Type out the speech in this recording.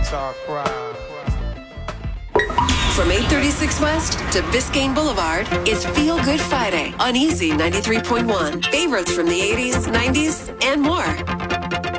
start crying. From 836 West to Biscayne Boulevard, it's Feel Good Friday on Easy 93.1. Favorites from the 80s, 90s, and more.